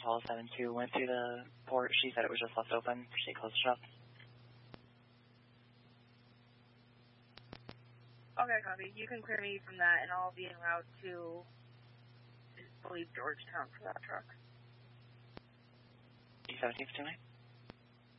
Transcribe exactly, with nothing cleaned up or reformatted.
Paul seven two went through the port. She said it was just left open. She closed it up. Okay, copy. You can clear me from that, and I'll be en route to, I believe, Georgetown for that truck. D seventeen, two nine.